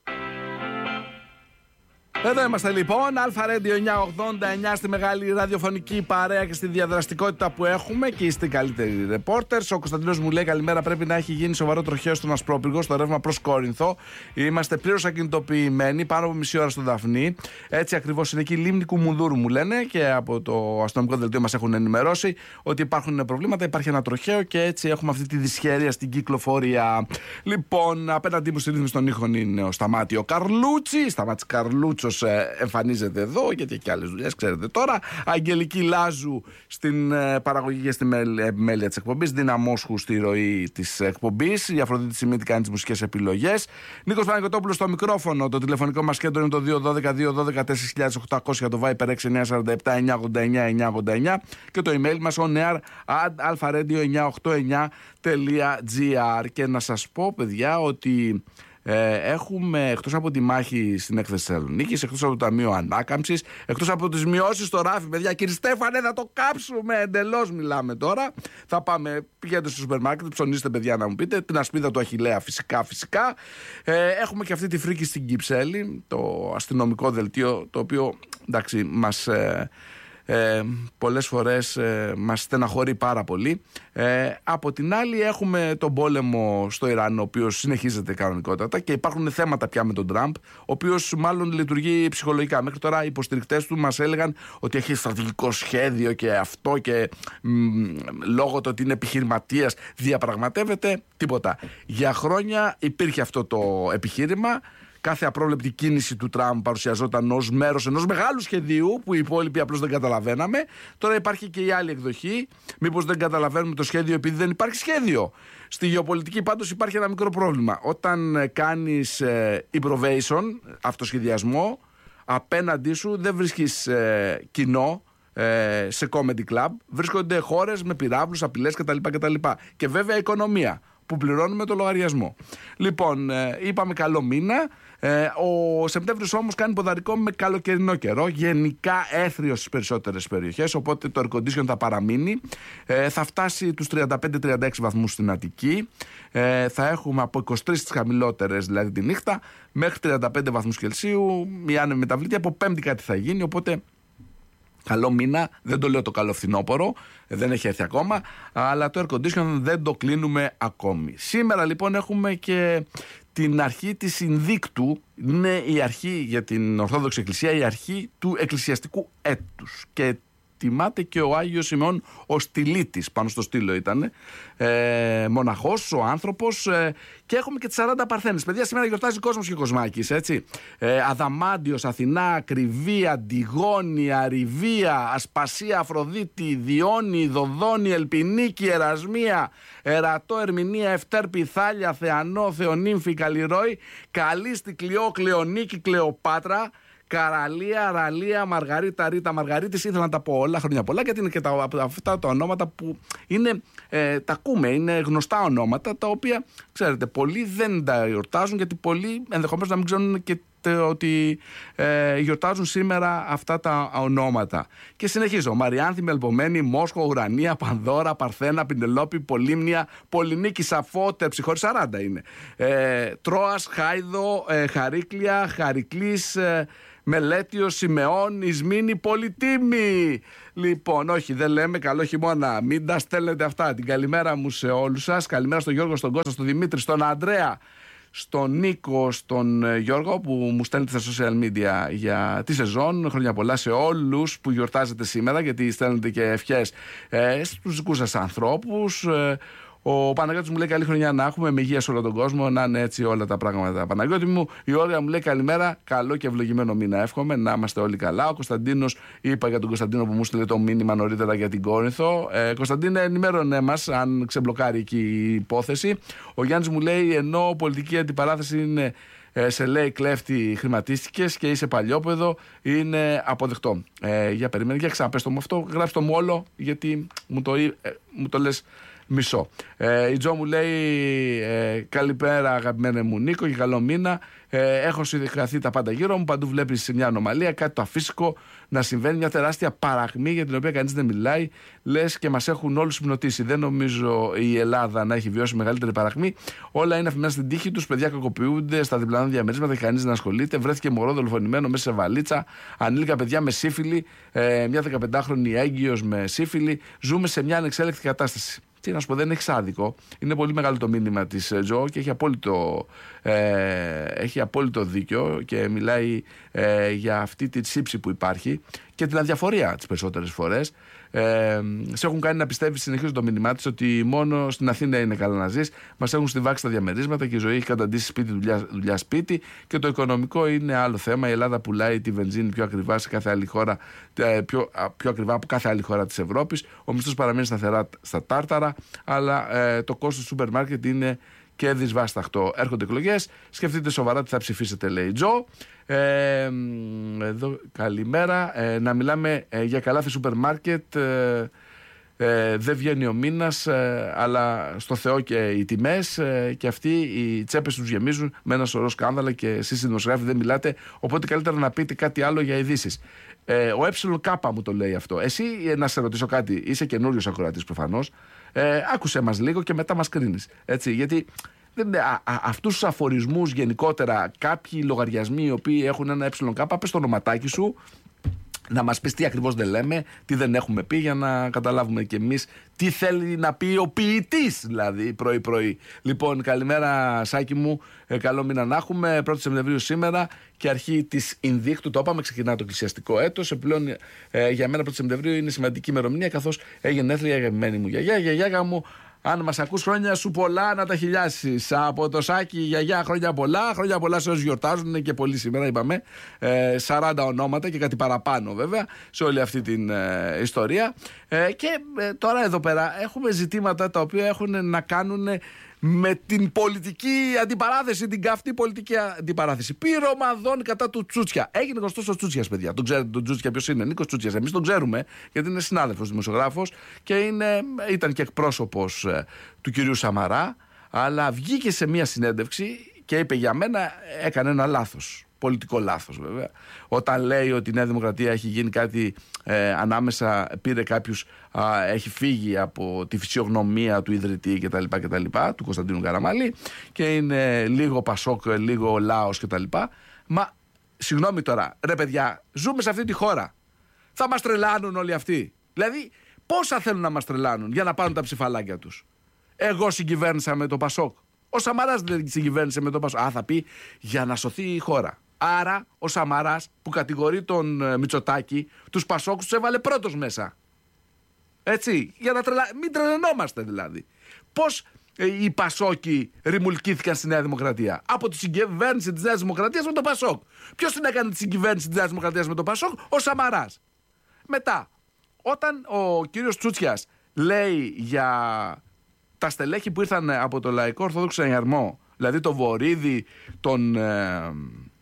Speaker 1: Εδώ είμαστε λοιπόν, Αλφα Radio εννιακόσια ογδόντα εννιά, στη μεγάλη ραδιοφωνική παρέα και στη διαδραστικότητα που έχουμε και είστε οι καλύτεροι ρεπόρτερς. Ο Κωνσταντίνος μου λέει καλημέρα, πρέπει να έχει γίνει σοβαρό τροχαίο στον Ασπρόπυργο, στο ρεύμα προς Κόρινθο. Είμαστε πλήρως ακινητοποιημένοι, πάνω από μισή ώρα στο Δαφνί. Έτσι ακριβώς είναι εκεί, λίμνη Κουμουνδούρου μου λένε και από το αστυνομικό δελτίο μας έχουν ενημερώσει ότι υπάρχουν προβλήματα, υπάρχει ένα τροχαίο και έτσι έχουμε αυτή τη δυσχέρεια στην κυκλοφορία. Λοιπόν, απέναντί μου στη ρύθμιση των ήχων είναι ο Σταμάτη ο Καρλούτσι, Σταμάτης Καρλούτσος. Εμφανίζεται εδώ γιατί έχει και άλλες δουλειές, ξέρετε τώρα. Αγγελική Λάζου στην ε, παραγωγή και στην επιμέλεια της εκπομπής. Δίνα Μόσχου στη ροή της εκπομπής. Η Αφροδίτη Σιμίτη κάνει τις μουσικές επιλογές. Νίκος Παναγιωτόπουλος στο μικρόφωνο. Το τηλεφωνικό μας κέντρο είναι το δύο ένα δύο δύο ένα δύο τέσσερα οκτακόσια, το Viper έξι εννιά τέσσερα επτά εννιά ογδόντα εννιά εννιά ογδόντα εννιά και το email μας on air at alfaradio εννιακόσια ογδόντα εννιά τελεία gr. Και να σας πω, παιδιά, ότι Ε, έχουμε εκτός από τη μάχη στην έκθεση Θεσσαλονίκης, εκτός από το Ταμείο Ανάκαμψης, εκτός από τις μειώσεις στο ράφι, παιδιά, κύριε Στέφανε, θα το κάψουμε εντελώς. Μιλάμε τώρα. Θα πάμε, πηγαίνετε στο σούπερ μάρκετ, ψωνίστε, παιδιά, να μου πείτε. Την ασπίδα του Αχιλλέα, φυσικά, φυσικά. Ε, έχουμε και αυτή τη φρίκη στην Κυψέλη, το αστυνομικό δελτίο, το οποίο εντάξει, μας. Ε, Ε, πολλές φορές ε, μας στεναχωρεί πάρα πολύ. Ε, από την άλλη έχουμε τον πόλεμο στο Ιράν, ο οποίος συνεχίζεται κανονικότατα και υπάρχουν θέματα πια με τον Τραμπ, ο οποίος μάλλον λειτουργεί ψυχολογικά. Μέχρι τώρα οι υποστηρικτές του μας έλεγαν ότι έχει στρατηγικό σχέδιο και αυτό και μ, λόγω του ότι είναι επιχειρηματίας διαπραγματεύεται, τίποτα. Για χρόνια υπήρχε αυτό το επιχείρημα. Κάθε απρόβλεπτη κίνηση του Τραμπ παρουσιαζόταν ως μέρος ενός μεγάλου σχεδίου που οι υπόλοιποι απλώς δεν καταλαβαίναμε. Τώρα υπάρχει και η άλλη εκδοχή. Μήπως δεν καταλαβαίνουμε το σχέδιο επειδή δεν υπάρχει σχέδιο. Στη γεωπολιτική πάντως υπάρχει ένα μικρό πρόβλημα. Όταν κάνεις ε, improvisation, αυτοσχεδιασμό, απέναντί σου δεν βρίσκεις ε, κοινό ε, σε comedy club. Βρίσκονται χώρες με πυράβλους, απειλές κτλ. κτλ. Και βέβαια οικονομία που πληρώνουμε το λογαριασμό. Λοιπόν, ε, είπαμε καλό μήνα. Ε, ο Σεπτέμβριος όμως κάνει ποδαρικό με καλοκαιρινό καιρό. Γενικά έθριο στις περισσότερες περιοχές. Οπότε το air condition θα παραμείνει. Ε, θα φτάσει τους τριάντα πέντε τριάντα έξι βαθμούς στην Αττική. Ε, θα έχουμε από είκοσι τρεις τις χαμηλότερες, δηλαδή τη νύχτα, μέχρι τριάντα πέντε βαθμούς Κελσίου. Η άνεμη μεταβλητή. Από Πέμπτη κάτι θα γίνει. Οπότε καλό μήνα, δεν το λέω το καλό φθινόπωρο, δεν έχει έρθει ακόμα, αλλά το air condition δεν το κλείνουμε ακόμη. Σήμερα λοιπόν έχουμε και την αρχή της Συνδίκτου, είναι η αρχή για την Ορθόδοξη Εκκλησία, η αρχή του εκκλησιαστικού έτους και τιμάται και ο Άγιος Σιμεών ο Στυλίτης, πάνω στο στήλο ήταν, ε, μοναχός, ο άνθρωπος, ε, και έχουμε και τις σαράντα Παρθένες. Παιδιά, σήμερα γιορτάζει κόσμος και κοσμάκης, έτσι. Ε, Αδαμάντιος, Αθηνά, Κρυβή, Αντιγόνη, Αριβία, Ασπασία, Αφροδίτη, Διόνη, Δοδόνη, Ελπινίκη, Ερασμία, Ερατό, Ερμηνεία, Ευτέρπη, Θάλια, Θεανό, Θεονύμφη, Καλλιρόη, Καλίστη, Κλειό, Κλεονίκη, Κλεοπάτρα, Καραλία, Αραλία, Μαργαρίτα, Ρίτα, Μαργαρίτης. Ήθελα να τα πω όλα, χρόνια πολλά, γιατί είναι και τα, αυτά τα ονόματα που είναι, ε, τα ακούμε, είναι γνωστά ονόματα, τα οποία, ξέρετε, πολλοί δεν τα γιορτάζουν, γιατί πολλοί ενδεχομένως να μην ξέρουν και ότι ε, γιορτάζουν σήμερα αυτά τα ονόματα. Και συνεχίζω. Μαριάνθη, Μελπομένη, Μόσχο, Ουρανία, Πανδώρα, Παρθένα, Πινελόπη, Πολύμνια, Πολυνίκη, Σαφό, Τερψυχώρη, σαράντα είναι. Ε, Τρόας, Χάιδο, ε, Χαρίκλια, Χαρικλής, ε, Μελέτιος, Σιμεών, Ισμήνη, Πολυτίμη. Λοιπόν, όχι, δεν λέμε καλό χειμώνα. Μην τα στέλνετε αυτά. Την καλημέρα μου σε όλους σας. Καλημέρα στον Γιώργο, στον Κώστα, στον Δημήτρη, στον Ανδρέα, στον Νίκο, στον Γιώργο που μου στέλνετε στα social media για τη σεζόν. Χρόνια πολλά σε όλους που γιορτάζετε σήμερα, γιατί στέλνετε και ευχές ε, στους δικούς σας ανθρώπους. Ε, ο Παναγιώτης μου λέει καλή χρονιά να έχουμε, με υγεία σε όλο τον κόσμο, να είναι έτσι όλα τα πράγματα. Παναγιώτη μου, η Όρια μου λέει καλημέρα, καλό και ευλογημένο μήνα εύχομαι, να είμαστε όλοι καλά. Ο Κωνσταντίνος, είπα για τον Κωνσταντίνο που μου στείλε το μήνυμα νωρίτερα για την Κόρινθο. Ε, Κωνσταντίνε, ενημέρωνε μας αν ξεμπλοκάρει εκεί η υπόθεση. Ο Γιάννης μου λέει, ενώ πολιτική αντιπαράθεση είναι, ε, σε λέει κλέφτη, χρηματίστηκες και είσαι παλιόπαιδο, είναι αποδεκτό. Ε, για περίμενε, για ξαναπες το μου αυτό, γράψτε το μου όλο, γιατί μου το, ε, μου το λες μισό. Ε, η Τζο μου λέει ε, καλημέρα αγαπημένε μου Νίκο και καλό μήνα. Ε, έχω συνδεχθεί τα πάντα γύρω μου. Παντού βλέπεις μια ανομαλία, κάτι το αφύσικο να συμβαίνει, μια τεράστια παρακμή για την οποία κανείς δεν μιλάει. Λες και μας έχουν όλους υπνοτίσει. Δεν νομίζω η Ελλάδα να έχει βιώσει μεγαλύτερη παρακμή. Όλα είναι αφημένα στην τύχη τους. Παιδιά κακοποιούνται στα διπλανά διαμερίσματα και κανείς δεν ασχολείται. Βρέθηκε μωρό δολοφονημένο μέσα σε βαλίτσα. Ανήλικα παιδιά με σύφυλλη. Ε, μια δεκαπεντάχρονη έγκυος με σύφυλλη. Ζούμε σε μια ανεξέλεκτη κατάσταση. Τι να σου πω, δεν έχει άδικο. Είναι πολύ μεγάλο το μήνυμα της Τζο και έχει απόλυτο, ε, έχει απόλυτο δίκιο και μιλάει ε, για αυτή τη σύψη που υπάρχει και την αδιαφορία τις περισσότερες φορές. Ε, σε έχουν κάνει να πιστεύει συνεχώς το μήνυμά της ότι μόνο στην Αθήνα είναι καλά να ζεις. Μας έχουν στιβάξει τα διαμερίσματα και η ζωή έχει καταντήσει σπίτι, δουλειά, δουλειά σπίτι. Και το οικονομικό είναι άλλο θέμα. Η Ελλάδα πουλάει τη βενζίνη πιο ακριβά σε κάθε άλλη χώρα, πιο, πιο ακριβά από κάθε άλλη χώρα της Ευρώπης. Ο μισθός παραμένει σταθερά στα τάρταρα, αλλά ε, το κόστος του σούπερ μάρκετ είναι και δυσβάσταχτο. Έρχονται εκλογές. Σκεφτείτε σοβαρά τι θα ψηφίσετε, λέει η Τζο. Ε, εδώ, καλημέρα. Ε, να μιλάμε ε, για καλάθι σούπερ μάρκετ. Ε, ε, δεν βγαίνει ο μήνας, ε, αλλά στο Θεό και οι τιμές. Ε, και αυτοί οι τσέπες τους γεμίζουν με ένα σωρό σκάνδαλα και εσείς οι δημοσιογράφοι δεν μιλάτε. Οπότε καλύτερα να πείτε κάτι άλλο για ειδήσεις. Ε, ο ΕΚ μου το λέει αυτό. Εσύ, ε, να σε ρωτήσω κάτι, είσαι καινούριος ακροατής προφανώς. Ε, άκουσε μας λίγο και μετά μας κρίνεις. Έτσι, γιατί δεν, α, α, αυτούς τους αφορισμούς γενικότερα, κάποιοι λογαριασμοί οι οποίοι έχουν ένα ΕΚ, πες το ονοματάκι σου, να μας πεις τι ακριβώς δεν λέμε, τι δεν έχουμε πει, για να καταλάβουμε κι εμείς τι θέλει να πει ο ποιητής, δηλαδή πρωί-πρωί. Λοιπόν, καλημέρα Σάκη μου, ε, καλό μήνα να έχουμε. πρώτη Σεπτεμβρίου σήμερα και αρχή της Ινδίκτου, το είπαμε, ξεκινά το εκκλησιαστικό έτος. Επιπλέον ε, για μένα πρώτη Σεπτεμβρίου είναι σημαντική ημερομηνία, καθώς έγινε έθλια η αγαπημένη μου γιαγιά. Η γιαγιά μου, αν μας ακούς, χρόνια σου πολλά να τα χιλιάσεις. Από το Σάκη, γιαγιά, χρόνια πολλά. Χρόνια πολλά σε όσους γιορτάζουν και πολλοί σήμερα, είπαμε. Ε, σαράντα ονόματα και κάτι παραπάνω, βέβαια, σε όλη αυτή την ε, ιστορία. Ε, και ε, τώρα εδώ πέρα έχουμε ζητήματα τα οποία έχουν να κάνουν με την πολιτική αντιπαράθεση, την καυτή πολιτική αντιπαράθεση. Πυρομαδών κατά του Τσούτσια. Έγινε γνωστός ο Τσούτσιας, παιδιά. Τον ξέρετε τον Τσούτσια ποιος είναι? Νίκος Τσούτσιας. Εμείς τον ξέρουμε γιατί είναι συνάδελφος δημοσιογράφος και είναι, ήταν και εκπρόσωπος ε, του κυρίου Σαμαρά. Αλλά βγήκε σε μια συνέντευξη και είπε για μένα έκανε ένα λάθος. Πολιτικό λάθος, βέβαια. Όταν λέει ότι η Νέα Δημοκρατία έχει γίνει κάτι ε, ανάμεσα, πήρε κάποιους, α, έχει φύγει από τη φυσιογνωμία του ιδρυτή κτλ, κτλ, του Κωνσταντίνου Καραμαλή και είναι λίγο Πασόκ, λίγο Λάος κτλ. Μα, συγγνώμη τώρα, ρε παιδιά, ζούμε σε αυτή τη χώρα. Θα μας τρελάνουν όλοι αυτοί. Δηλαδή, πόσα θέλουν να μας τρελάνουν για να πάρουν τα ψηφαλάκια τους? Εγώ συγκυβέρνησα με το Πασόκ. Ο Σαμαράς δεν συγκυβέρνησε με το Πασόκ. Α, θα πει για να σωθεί η χώρα. Άρα ο Σαμαράς που κατηγορεί τον ε, Μητσοτάκη, τους Πασόκους τους έβαλε πρώτος μέσα. Έτσι, για να τρελα... μην τρελαινόμαστε δηλαδή. Πώς ε, οι Πασόκοι ρημουλκήθηκαν στη Νέα Δημοκρατία? Από τη συγκυβέρνηση της Νέας Δημοκρατίας με τον Πασόκ. Ποιος την έκανε τη συγκυβέρνηση της Νέας Δημοκρατίας με τον Πασόκ? Ο Σαμαράς. Μετά, όταν ο κύριος Τσούτσιας λέει για τα στελέχη που ήρθαν από το Λαϊκό Ορθόδοξο Ενιαρμό, δηλαδή τον Βορίδη, τον ε,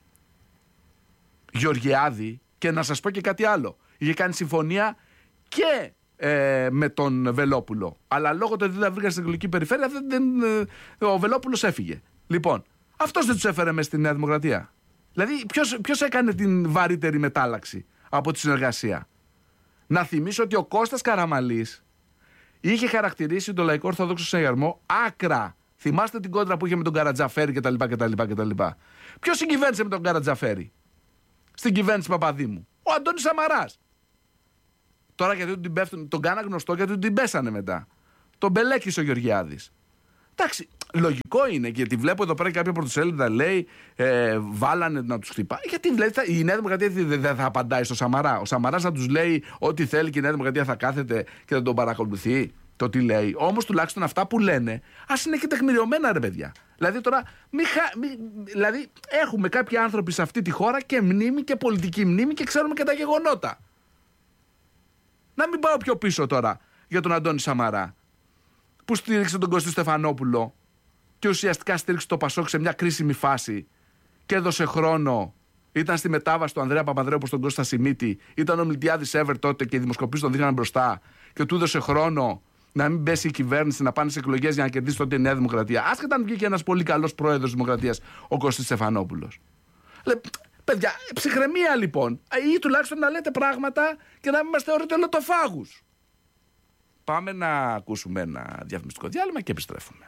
Speaker 1: Γεωργιάδη, και να σας πω και κάτι άλλο, είχε κάνει συμφωνία και ε, με τον Βελόπουλο, αλλά λόγω του ότι δεν τα βρήκαν στην εκλογική περιφέρεια δεν, δεν, ε, ο Βελόπουλος έφυγε. Λοιπόν, αυτός δεν τους έφερε μέσα στη Νέα Δημοκρατία? Δηλαδή ποιος, ποιος έκανε την βαρύτερη μετάλλαξη από τη συνεργασία? Να θυμίσω ότι ο Κώστας Καραμαλής είχε χαρακτηρίσει το Λαϊκό Ορθόδοξο Συναγερμό άκρα. Θυμάστε την κόντρα που είχε με τον Καρατζαφέρη κτλ. κτλ, κτλ. Ποιος συγκυβέρνησε με τον Καρατζαφέρη στην κυβέρνηση Παπαδήμου? Ο Αντώνης Σαμαράς. Τώρα γιατί τον, πέφτουν, τον κάνα γνωστό γιατί την πέσανε μετά. Τον μπελέκησε ο Γεωργιάδης. Εντάξει, λογικό είναι, γιατί βλέπω εδώ πέρα κάποια πρωτοσέλιδα λέει ε, βάλανε να τους χτυπάει. Γιατί βλέπετε, η Νέα Δημοκρατία δεν θα απαντάει στο Σαμαρά? Ο Σαμαράς θα τους λέει ό,τι θέλει και η Νέα Δημοκρατία θα κάθεται και θα τον παρακολουθεί το τι λέει? Όμως τουλάχιστον αυτά που λένε ας είναι και τεκμηριωμένα, ρε παιδιά. Δηλαδή τώρα μη χα... μη... δηλαδή, έχουμε κάποιοι άνθρωποι σε αυτή τη χώρα και μνήμη και πολιτική μνήμη και ξέρουμε και τα γεγονότα. Να μην πάω πιο πίσω τώρα για τον Αντώνη Σαμαρά, που στήριξε τον Κωστή Στεφανόπουλο και ουσιαστικά στήριξε το Πασόκ σε μια κρίσιμη φάση και έδωσε χρόνο. Ήταν στη μετάβαση του Ανδρέα Παπανδρέου προς τον Κώστα Σιμίτη. Ήταν ο Μιλτιάδης Εύερ τότε και οι δημοσκοπήσεις τον δείχναν μπροστά και του έδωσε χρόνο να μην πέσει η κυβέρνηση, να πάνε σε εκλογές για να κερδίσει τότε η Νέα Δημοκρατία. Άσχετα αν βγήκε ένας πολύ καλός πρόεδρος Δημοκρατίας, ο Κωστής Στεφανόπουλος. Λε, παιδιά, ψυχραιμία λοιπόν. Ή τουλάχιστον να λέτε πράγματα και να μην μας θεωρείτε ολοτοφάγους. Πάμε να ακούσουμε ένα διαφημιστικό διάλειμμα και επιστρέφουμε.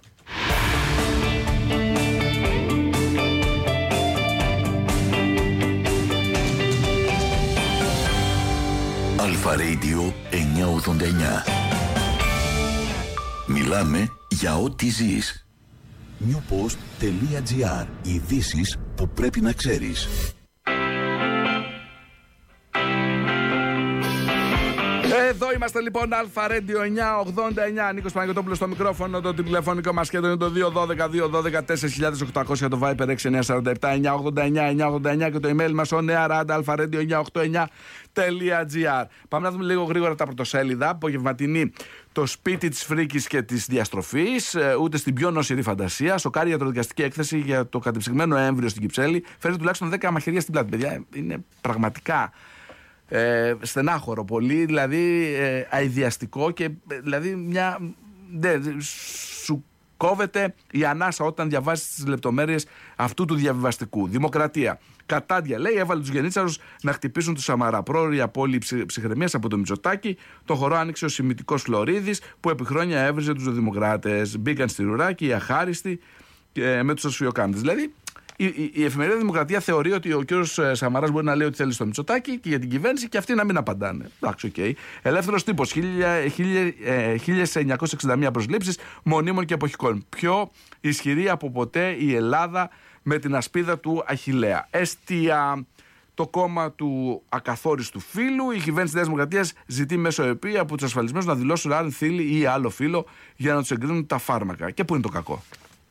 Speaker 2: Αλφα Radio εννιακόσια ογδόντα εννιά. Μιλάμε για ό,τι ζεις. newpost.gr. Ειδήσεις που πρέπει να ξέρεις.
Speaker 1: Εδώ είμαστε λοιπόν, Αλφα Radio εννιακόσια ογδόντα εννιά. Νίκος Παναγιωτόπουλος στο μικρόφωνο, το τηλεφωνικό μας κέντρο είναι το δύο ένα δύο δύο ένα τέσσερα χιλιάδες οκτακόσια, το Viper έξι εννιά τέσσερα επτά εννιακόσια ογδόντα εννιά εννιακόσια ογδόντα εννιά και το email μας on air at alpha radio εννιακόσια ογδόντα εννιά τελεία gr. Πάμε να δούμε λίγο γρήγορα τα πρωτοσέλιδα. Απογευματινή, το σπίτι της φρίκης και της διαστροφής, ούτε στην πιο νοσηρή φαντασία. Σοκάρει ιατροδικαστική έκθεση για το κατεψυγμένο έμβριο στην Κυψέλη. Φέρει τουλάχιστον δέκα μαχαιρία στην πλάτη. Παιδιά, είναι πραγματικά ε, στενάχωρο πολύ, δηλαδή ε, αηδιαστικό και δηλαδή μια. Δε, σου κόβεται η ανάσα όταν διαβάζεις τις λεπτομέρειες αυτού του διαβιβαστικού. Δημοκρατία. Κατάντια, λέει, έβαλε τους γενίτσαρους να χτυπήσουν του Σαμαρά. Πρόωρη απώλεια ψυχραιμίας από το Μητσοτάκη. Το χορό άνοιξε ο Σημητικός Φλωρίδης που επί χρόνια έβριζε τους δημοκράτες. Μπήκαν στη ρουράκι οι αχάριστοι ε, με τους ασφιοκάντες. Δηλαδή, η, η, η εφημερίδα Δημοκρατία θεωρεί ότι ο κύριος Σαμαράς μπορεί να λέει ό,τι θέλει στο Μητσοτάκη και για την κυβέρνηση και αυτοί να μην απαντάνε. Εντάξει, οκ. Okay. Ελεύθερος τύπος. χίλια εννιακόσιες εξήντα μία προσλήψεις μονίμων και εποχικών. Πιο ισχυρή από ποτέ η Ελλάδα με την ασπίδα του Αχιλλέα. Εστία, το κόμμα του ακαθόριστου φύλου. Η κυβέρνηση της Νέας Δημοκρατίας ζητεί μέσω ΕΠΗ από τους ασφαλισμένους να δηλώσουν αν θύλη ή άλλο φύλο για να τους εγκρίνουν τα φάρμακα. Και πού είναι το κακό?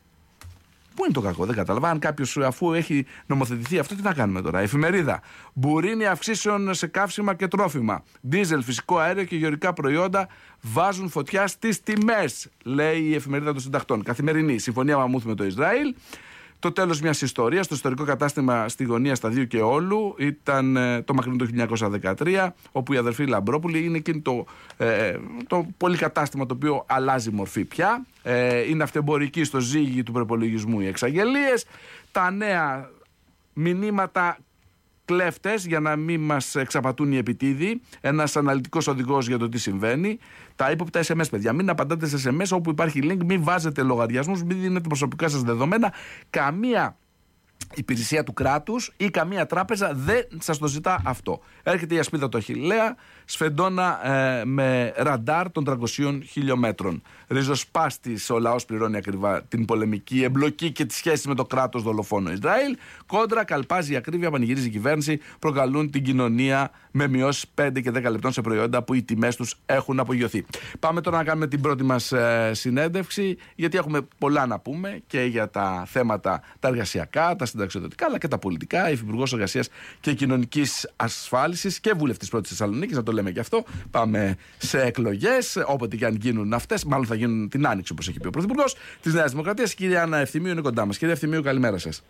Speaker 1: Πού είναι το κακό? Δεν κατάλαβα. Αν κάποιος, αφού έχει νομοθετηθεί αυτό, τι να κάνουμε τώρα? Εφημερίδα. Μπουρίνι αυξήσεων σε καύσιμα και τρόφιμα. Δίζελ, φυσικό αέριο και γεωργικά προϊόντα βάζουν φωτιά στις τιμές, λέει η εφημερίδα των συντακτών. Καθημερινή. Συμφωνία μαμούθ με το Ισραήλ. Το τέλος μιας ιστορίας, το ιστορικό κατάστημα στη γωνία Σταδίου και Όλου ήταν ε, το μακρινό το χίλια εννιακόσια δεκατρία, όπου η αδερφή Λαμπρόπουλη είναι εκείνο το, ε, το πολυκατάστημα το οποίο αλλάζει μορφή πια. Ε, είναι αυτεμπορική στο ζύγι του προπολογισμού οι εξαγγελίες. Τα νέα μηνύματα κλέφτες για να μην μας εξαπατούν οι επιτίδιοι. Ένας αναλυτικός οδηγός για το τι συμβαίνει. Τα ύποπτα ες εμ ες, παιδιά. Μην απαντάτε σε ες εμ ες όπου υπάρχει link, μην βάζετε λογαριασμούς, μην δίνετε προσωπικά σας δεδομένα. Καμία υπηρεσία του κράτους ή καμία τράπεζα δεν σας το ζητά αυτό. Έρχεται η ασπίδα του Αχιλλέα, σφεντόνα ε, με ραντάρ των τριακοσίων χιλιόμετρων. Ριζοσπάστης ο λαός πληρώνει ακριβά την πολεμική εμπλοκή και τις σχέσεις με το κράτος δολοφόνο Ισραήλ. Κόντρα, καλπάζει η ακρίβεια, πανηγυρίζει η κυβέρνηση, προκαλούν την κοινωνία με μειώσεις πέντε και δέκα λεπτών σε προϊόντα που οι τιμές τους έχουν απογειωθεί. Πάμε τώρα να κάνουμε την πρώτη μας ε, συνέντευξη, γιατί έχουμε πολλά να πούμε και για τα θέματα τα εργασιακά, τα συνταξιοδοτικά, αλλά και τα πολιτικά. Υφυπουργός Εργασίας και Κοινωνικής Ασφάλισης και βουλευτής πρώτης Θεσσαλονίκης, να το λέμε και αυτό. Πάμε σε εκλογές, όποτε και αν γίνουν αυτές, μάλλον θα γίνουν την Άνοιξη, όπως έχει πει ο Πρωθυπουργός της Νέας Δημοκρατίας. Κυρία Άννα Ευθυμίου είναι κοντά μας. Κυρία Ευθυμίου, καλημέρα σας.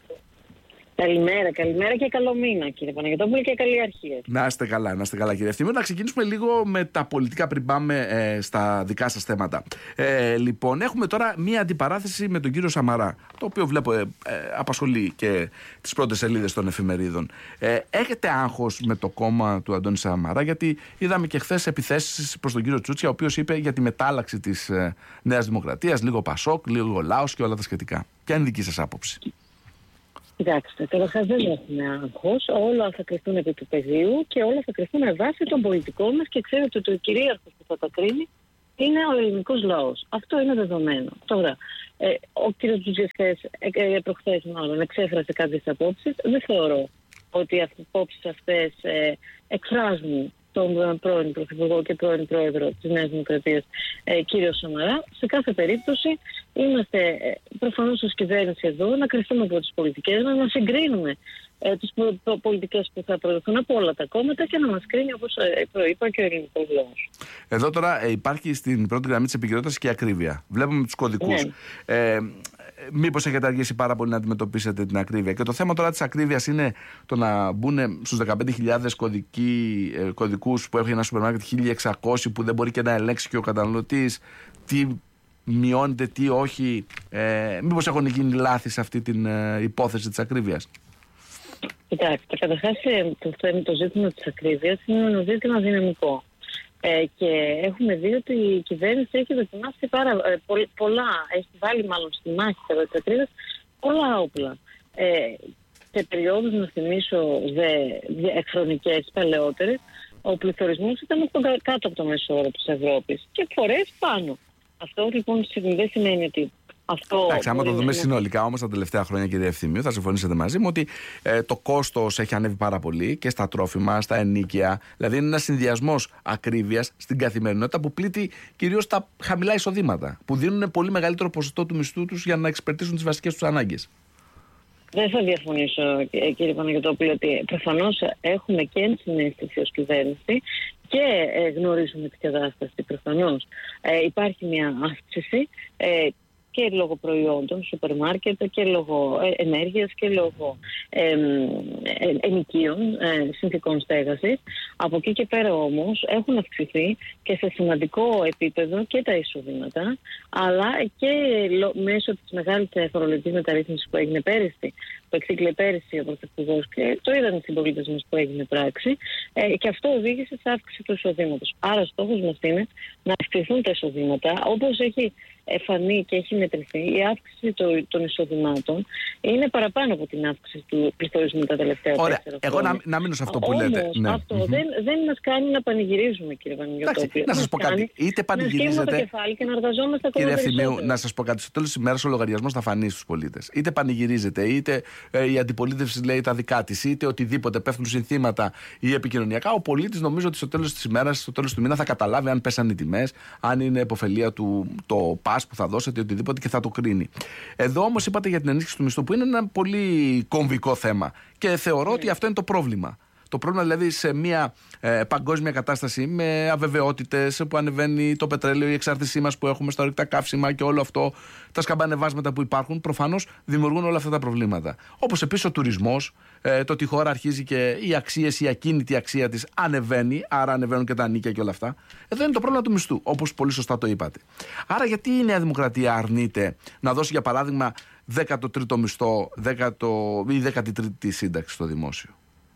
Speaker 8: Καλημέρα, καλημέρα και καλό μήνα, κύριε Παναγιωτόπουλο, και καλή αρχή.
Speaker 1: Να είστε καλά, να είστε καλά, κύριε Ευθυμίου. Να ξεκινήσουμε λίγο με τα πολιτικά πριν πάμε ε, στα δικά σας θέματα. Ε, λοιπόν, έχουμε τώρα μία αντιπαράθεση με τον κύριο Σαμαρά, το οποίο βλέπω ε, ε, απασχολεί και τις πρώτες σελίδες των εφημερίδων. Ε, έχετε άγχος με το κόμμα του Αντώνη Σαμαρά? Γιατί είδαμε και χθες επιθέσεις προς τον κύριο Τσούτσια, ο οποίος είπε για τη μετάλλαξη της ε, Νέας Δημοκρατίας, λίγο Πασόκ, λίγο Λάος και όλα τα σχετικά. Ποια είναι η δική σας άποψη?
Speaker 8: Κοιτάξτε, καταρχάς δεν έχουμε άγχος. Όλα θα κρυφθούν επί του πεδίου και όλα θα κρυφθούν με βάση των πολιτικών μας και ξέρετε ότι ο κυρίαρχος που θα τα κρίνει είναι ο ελληνικός λαός. Αυτό είναι δεδομένο. Τώρα, ε, ο κ. Τζουτζιας ε, ε, προχθές μάλλον εξέφρασε κάποιες απόψεις. Δεν θεωρώ ότι οι απόψεις αυτές ε, εκφράζουν τον πρώην Πρωθυπουργό και πρώην Πρόεδρο της Νέας Δημοκρατίας, ε, κύριο Σαμαρά. Σε κάθε περίπτωση είμαστε ε, προφανώς ως κυβέρνηση εδώ να κρυφθούμε από τις πολιτικές μας, να συγκρίνουμε ε, τις πο- πολιτικές που θα προωθούν από όλα τα κόμματα και να μας κρίνει, όπως ε, προείπα, και ο ελληνικός λαός.
Speaker 1: Εδώ τώρα ε, υπάρχει στην πρώτη γραμμή της επικαιρότητας και ακρίβεια. Βλέπουμε τους κωδικούς.
Speaker 8: Ναι.
Speaker 1: Ε, μήπως έχετε αργήσει πάρα πολύ να αντιμετωπίσετε την ακρίβεια? Και το θέμα τώρα της ακρίβειας είναι το να μπουν στους δεκαπέντε χιλιάδες κωδικοί, ε, κωδικούς που έχει ένα σούπερ μάρκετ χίλια εξακόσιοι που δεν μπορεί και να ελέγξει και ο καταναλωτής τι μειώνεται, τι όχι. Ε, μήπως έχουν γίνει λάθη σε αυτή την ε, υπόθεση της ακρίβειας?
Speaker 8: Κοιτάξτε, καταρχάς το, το ζήτημα της ακρίβειας είναι ένα ζήτημα δυναμικό. Ε, και έχουμε δει ότι η κυβέρνηση έχει δοκιμάσει πάρα, ε, πο, πολλά, έχει βάλει μάλλον στη μάχη της ακρίβειας πολλά όπλα. Ε, σε περιόδους, να θυμίσω, δε, δε, χρονικές παλαιότερες, ο πληθωρισμός ήταν στον, κάτω από το μέσο όρο της Ευρώπης και φορές πάνω. Αυτό λοιπόν δεν σημαίνει ότι αυτό.
Speaker 1: Εντάξει, άμα το δούμε συνολικά όμως τα τελευταία χρόνια, κύριε Ευθύμιο, θα συμφωνήσετε μαζί μου ότι ε, το κόστος έχει ανέβει πάρα πολύ και στα τρόφιμα, στα ενοίκια. Δηλαδή είναι ένας συνδυασμός ακρίβειας στην καθημερινότητα που πλήττει κυρίως τα χαμηλά εισοδήματα, που δίνουν πολύ μεγαλύτερο ποσοστό του μισθού τους για να εξυπηρετήσουν τις βασικές τους ανάγκες.
Speaker 8: Δεν θα διαφωνήσω, κύριε Παναγιωτόπουλο, ότι προφανώς έχουμε και ενσυναίσθηση ως κυβέρνηση και ε, γνωρίζουμε την κατάσταση προφανώς. Ε, υπάρχει μια αύξηση ε, και λόγω προϊόντων, σούπερ μάρκετ, και λόγω ε, ενέργειας και λόγω ε, ε, ενοικίων, ε, συνθηκών στέγασης. Από εκεί και πέρα όμως έχουν αυξηθεί και σε σημαντικό επίπεδο και τα εισοδήματα, αλλά και λο, μέσω της μεγάλης φορολογικής μεταρρύθμισης που έγινε πέρυσι, που εξήγηλε πέρυσι ο Πρωθυπουργός και το είδαν οι συμπολίτες μας που έγινε πράξη, ε, και αυτό οδήγησε σε αύξηση του εισοδήματος. Άρα στόχος μας είναι να αυξηθούν τα εισοδήματα, όπως έχει φανεί και έχει μετρηθεί. Η αύξηση των εισοδημάτων είναι παραπάνω από την αύξηση του πληθωρισμού τα τελευταία τέσσερα χρόνια.
Speaker 1: Εγώ να, να μείνω σε αυτό που
Speaker 8: Όμως,
Speaker 1: λέτε. Ναι.
Speaker 8: Αυτό
Speaker 1: mm-hmm.
Speaker 8: δεν, δεν μας κάνει να πανηγυρίζουμε, κύριε Παναγιωτόπουλο.
Speaker 1: Να σας πω κάτι. Είτε πανηγυρίζετε.
Speaker 8: Να το κεφάλι και να εργαζόμαστε ακόμα
Speaker 1: κύριε
Speaker 8: περισσότερο.
Speaker 1: Ευθυμίου, να σας πω κάτι. Στο τέλος της ημέρας ο λογαριασμός θα φανεί στους πολίτες. Είτε πανηγυρίζετε, είτε ε, η αντιπολίτευση λέει τα δικά της, είτε οτιδήποτε πέφτουν συνθήματα ή επικοινωνιακά. Ο πολίτης νομίζω ότι στο τέλος της ημέρας, στο τέλος του μήνα θα καταλάβει αν πέσαν οι τιμές, αν είναι υποφελία του το πας που θα δώσετε, οτιδήποτε, και θα το κρίνει. Εδώ όμως είπατε για την ενίσχυση του μισθού, που είναι ένα πολύ κομβικό θέμα. Και θεωρώ mm. ότι αυτό είναι το πρόβλημα. Το πρόβλημα δηλαδή σε μια ε, παγκόσμια κατάσταση με αβεβαιότητες που ανεβαίνει το πετρέλαιο, η εξάρτησή μας που έχουμε στα ορυκτά καύσιμα και όλο αυτό, τα σκαμπανεβάσματα που υπάρχουν, προφανώς δημιουργούν όλα αυτά τα προβλήματα. Όπως επίσης ο τουρισμός, ε, το ότι η χώρα αρχίζει και οι αξίες, η ακίνητη αξία της ανεβαίνει, άρα ανεβαίνουν και τα νίκια και όλα αυτά. Εδώ είναι το πρόβλημα του μισθού, όπως πολύ σωστά το είπατε. Άρα γιατί η Νέα Δημοκρατία αρνείται να δώσει για παράδειγμα δέκατο τρίτο μισθό δέκατο ή δέκατη τρίτη σύνταξη στο δημόσιο?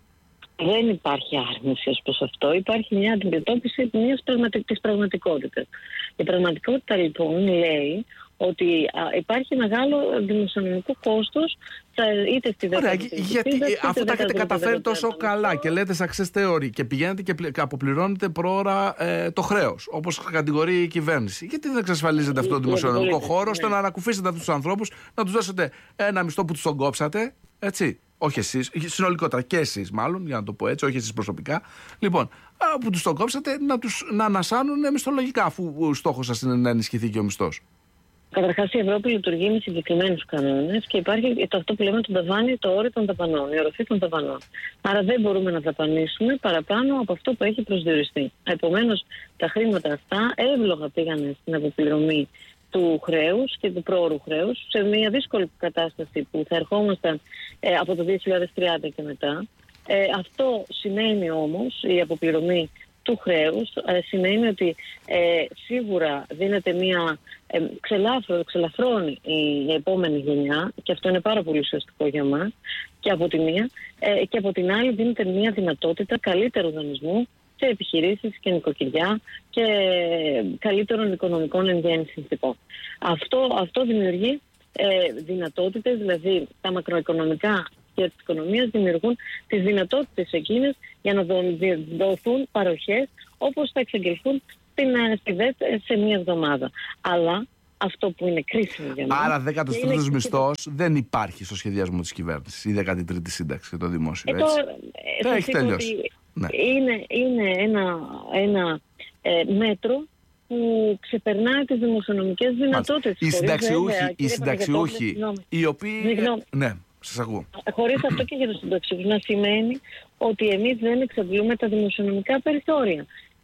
Speaker 8: Δεν υπάρχει άρνηση ως προς αυτό. Υπάρχει μια αντιμετώπιση μιας πραγματικ... της πραγματικότητας. Η πραγματικότητα λοιπόν λέει ότι α, υπάρχει μεγάλο δημοσιονομικό κόστος είτε στη δεύτερη.
Speaker 1: Γιατί αφού τα έχετε καταφέρει τόσο καλά και λέτε success theory και πηγαίνετε και πλη... αποπληρώνετε προώρα ε, το χρέος, όπως κατηγορεί η κυβέρνηση, γιατί δεν εξασφαλίζετε αυτό το δημοσιονομικό χώρο ώστε να ανακουφίσετε αυτούς τους ανθρώπους, να τους δώσετε ένα μισθό που τους τον κόψατε, έτσι? Όχι εσείς, συνολικότερα και εσείς μάλλον, για να το πω έτσι, όχι εσείς προσωπικά. Λοιπόν, που τους το κόψατε, να, τους, να ανασάνουν μισθολογικά, αφού ο στόχος σας είναι να ενισχυθεί και ο μισθός.
Speaker 8: Καταρχάς η Ευρώπη λειτουργεί με συγκεκριμένους κανόνες και υπάρχει το αυτό που λέμε το ταβάνι, το όριο των δαπανών, η οροφή των δαπανών. Άρα δεν μπορούμε να δαπανίσουμε παραπάνω από αυτό που έχει προσδιοριστεί. Επομένως, τα χρήματα αυτά εύλογα πήγαν στην αποπληρωμή του χρέους και του πρόωρου χρέους σε μια δύσκολη κατάσταση που θα ερχόμασταν ε, από το δύο χιλιάδες τριάντα και μετά. Ε, αυτό σημαίνει όμως, η αποπληρωμή του χρέους ε, σημαίνει ότι ε, σίγουρα δίνεται μια ε, ξελάφρο, ξελαφρώνει η, η επόμενη γενιά, και αυτό είναι πάρα πολύ ουσιαστικό για μας, και από τη μία, ε, και από την άλλη δίνεται μια δυνατότητα καλύτερου δανεισμού σε επιχειρήσεις και νοικοκυριά και καλύτερων οικονομικών εν γέννη συνθηκών. Αυτό, αυτό δημιουργεί ε, δυνατότητες, δηλαδή τα μακροοικονομικά και της οικονομίας δημιουργούν τις δυνατότητες εκείνες για να δοθούν παροχές όπως θα εξαγγελθούν στην ΕΣΥΔΕΤ σε μία εβδομάδα. Αλλά αυτό που είναι κρίσιμο για μας... Άρα
Speaker 1: δέκατος τρίτος μισθός δεν υπάρχει στο σχεδιασμό της κυβέρνησης, η δέκατη τρίτη σύνταξη για το δημόσιο, έτσι?
Speaker 8: Ε, το, ε, έχει τελειώσει. Ναι. Είναι, είναι ένα, ένα ε, μέτρο που ξεπερνάει τις δημοσιονομικές δυνατότητες.
Speaker 1: Οι συνταξιούχοι, οι, συνταξιούχοι οι οποίοι... Ναι, σας ακούω.
Speaker 8: Χωρίς αυτό και για τους συνταξιούχους να σημαίνει ότι εμείς δεν εξαντλούμε τα δημοσιονομικά περιθώρια.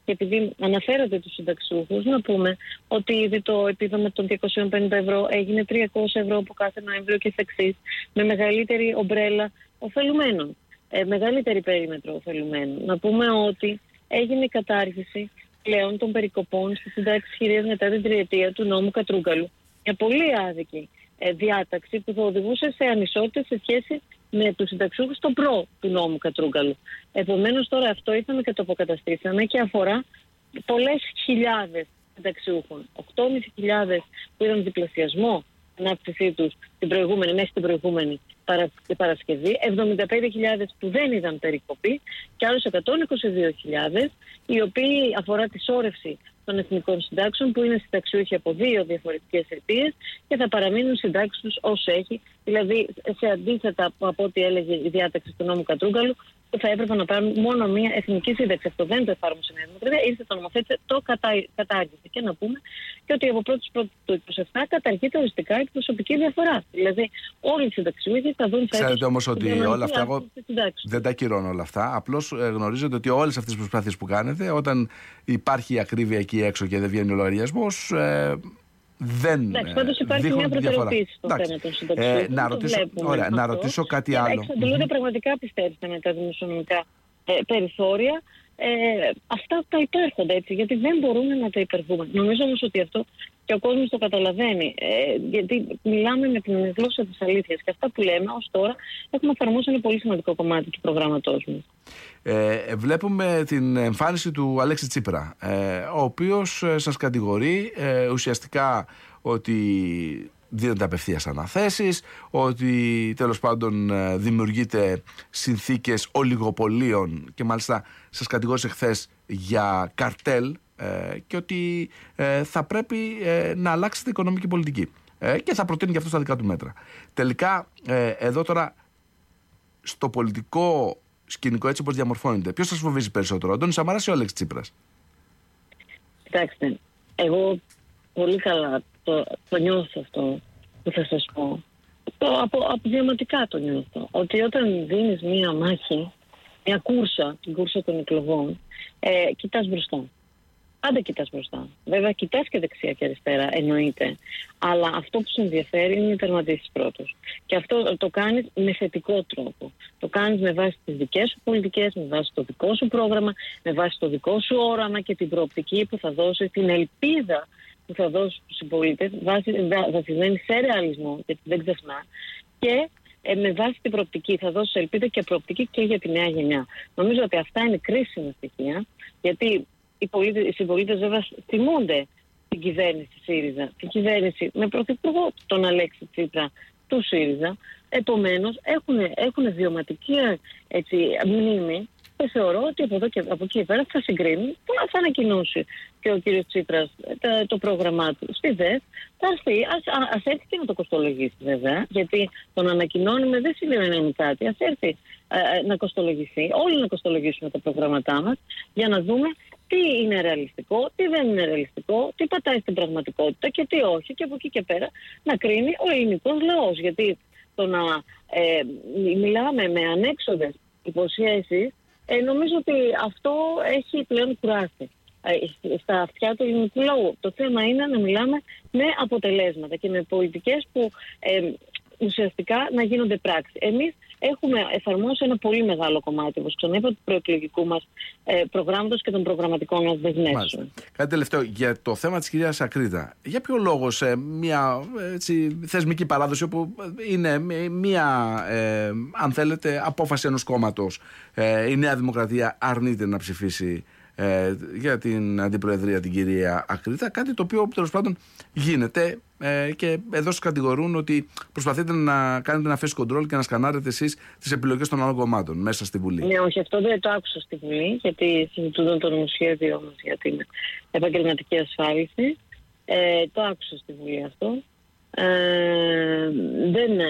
Speaker 8: και επειδή αναφέρατε τους συνταξιούχους, να πούμε ότι ήδη το επίδομα των διακόσια πενήντα ευρώ έγινε τριακόσια ευρώ από κάθε Νοέμβριο και εξής, με μεγαλύτερη ομπρέλα ωφελουμένων, ε, μεγαλύτερη περίμετρο ωφελουμένων. Να πούμε ότι έγινε η κατάργηση πλέον των περικοπών στις συντάξεις χειρίας μετά την τριετία του νόμου Κατρούγκαλου. Μια πολύ άδικη ε, διάταξη που θα οδηγούσε σε ανισότητες σε σχέση με τους συνταξιούχους στο προ του νόμου Κατρούγκαλου. Επομένως τώρα αυτό ήρθαμε και το αποκαταστήσαμε και αφορά πολλές χιλιάδες συνταξιούχων. οκτώ χιλιάδες πεντακόσιοι που είδαν διπλασιασμό την αύξησή τους την προηγούμενη, μέχρι την προηγούμενη Παρασκευή, εβδομήντα πέντε χιλιάδες που δεν είδαν περικοπή και άλλους εκατόν είκοσι δύο χιλιάδες οι οποίοι αφορά τη σώρευση των εθνικών συντάξεων που είναι συνταξιούχοι από δύο διαφορετικές αιτίες και θα παραμείνουν συντάξεις τους όσο έχει, δηλαδή σε αντίθετα από ό,τι έλεγε η διάταξη του νόμου Κατρούγκαλου που θα έπρεπε να πάρουν μόνο μία εθνική σύνταξη. Αυτό δεν το εφάρμοσε η Νέα Δημοκρατία, ήρθε το νομοθέτησε, το κατά, κατάργησε. Και να πούμε και ότι από πρώτη πρώτη του είκοσι επτά καταργείται οριστικά η προσωπική διαφορά. Δηλαδή όλοι οι συνταξιούχοι θα δουν φέτος.
Speaker 1: Ξέρετε όμως ότι όλα αυτά, εγώ δεν τα ακυρώνω όλα αυτά. Απλώς ε, γνωρίζετε ότι όλες αυτές τις προσπάθειες που κάνετε, όταν υπάρχει η ακρίβεια εκεί έξω και δεν βγαίνει ο λογαριασμός, ε, δεν. Εντάξει,
Speaker 8: πάντως υπάρχει μια προτεραιοποίηση στο θέμα των συνταξιούχων.
Speaker 1: Ε, να, ρωτήσω, ωραία, να ρωτήσω κάτι άλλο.
Speaker 8: Εξαντλούνται πραγματικά, πιστέψτε, με τα δημοσιονομικά ε, περιθώρια. Ε, αυτά τα υπάρχονται έτσι, γιατί δεν μπορούμε να τα υπερβούμε. Νομίζω όμως ότι αυτό και ο κόσμος το καταλαβαίνει. Ε, γιατί μιλάμε με την γλώσσα της αλήθειας και αυτά που λέμε ως τώρα έχουμε εφαρμόσει ένα πολύ σημαντικό κομμάτι του προγράμματός μας.
Speaker 1: Ε, βλέπουμε την εμφάνιση του Αλέξη Τσίπρα, ε, ο οποίος ε, σας κατηγορεί ε, ουσιαστικά ότι δίνονται απευθείας αναθέσεις, ότι τέλος πάντων ε, δημιουργείται συνθήκες ολιγοπολίων και μάλιστα σας κατηγόρησε χθες για καρτέλ ε, και ότι ε, θα πρέπει ε, να αλλάξετε οικονομική πολιτική ε, και θα προτείνει και αυτό στα δικά του μέτρα. Τελικά ε, εδώ τώρα στο πολιτικό σκηνικό έτσι όπως διαμορφώνεται, ποιος σας φοβίζει περισσότερο, ο Αντώνης Σαμαράς ή ο Αλέξης Τσίπρας?
Speaker 8: Κοιτάξτε, εγώ πολύ καλά το, το νιώθω αυτό που θα σας πω. Το, από, από διαματικά το νιώθω. Ότι όταν δίνεις μία μάχη, μία κούρσα, την κούρσα των εκλογών, ε, κοιτάς μπροστά. Άντε κοιτάς μπροστά. Βέβαια κοιτάς και δεξιά και αριστερά, εννοείται. Αλλά αυτό που σε ενδιαφέρει είναι να τερματίσεις πρώτος. Και αυτό το κάνεις με θετικό τρόπο. Το κάνεις με βάση τις δικές σου πολιτικές, με βάση το δικό σου πρόγραμμα, με βάση το δικό σου όραμα και την προοπτική που θα δώσει, την ελπίδα που θα δώσει στους συμπολίτες, βασισμένη σε ρεαλισμό, γιατί δεν ξεχνά, και ε, με βάση την προοπτική θα δώσει ελπίδα και προοπτική και για τη νέα γενιά. Νομίζω ότι αυτά είναι κρίσιμα στοιχεία, γιατί οι, πολίτες, οι συμπολίτες βέβαια θυμούνται την κυβέρνηση ΣΥΡΙΖΑ, την κυβέρνηση με πρωθυπουργό τον Αλέξη Τσίπρα του ΣΥΡΙΖΑ. Επομένως έχουν, έχουν βιωματική έτσι, μνήμη και θεωρώ ότι από, εδώ και, από εκεί πέρα θα συγκρίνουν, θα ανακοινώσει και ο κύριος Τσίπρας το, το πρόγραμμά του στη ΔΕΘ. Θα έρθει, ας, ας έρθει και να το κοστολογήσει βέβαια, γιατί τον ανακοινώνουμε δεν σημαίνει κάτι. Ας έρθει ε, να κοστολογηθεί, όλοι να κοστολογήσουμε τα προγράμματά μας για να δούμε τι είναι ρεαλιστικό, τι δεν είναι ρεαλιστικό, τι πατάει στην πραγματικότητα και τι όχι, και από εκεί και πέρα να κρίνει ο ελληνικός λαός. Γιατί το να ε, μιλάμε με ανέξοδες υποσχέσεις, ε, νομίζω ότι αυτό έχει πλέον κουράσει ε, στα αυτιά του ελληνικού λαού. Το θέμα είναι να μιλάμε με αποτελέσματα και με πολιτικές που ε, ουσιαστικά να γίνονται πράξη. Εμείς έχουμε εφαρμόσει ένα πολύ μεγάλο κομμάτι, όπως ξαναείπα, του προεκλογικού μας ε, προγράμματος και των προγραμματικών μας δεσμεύσεων.
Speaker 1: Κάτι τελευταίο για το θέμα της κυρίας Ακρίτα. Για ποιο λόγο σε μια έτσι, θεσμική παράδοση όπου είναι μια, ε, αν θέλετε, απόφαση ενός κόμματος, ε, η Νέα Δημοκρατία αρνείται να ψηφίσει ε, για την αντιπροεδρία την κυρία Ακρίτα, κάτι το οποίο τέλος πάντων γίνεται ε, και εδώ σας κατηγορούν ότι προσπαθείτε να κάνετε ένα face control και να σκανάρετε εσείς τις επιλογές των άλλων κομμάτων μέσα στη Βουλή.
Speaker 8: Ναι, όχι, αυτό δεν το άκουσα στη Βουλή, γιατί συζητούνταν το νομοσχέδιο μας για την επαγγελματική ασφάλιση. Ε, το άκουσα στη Βουλή αυτό. Ε, δεν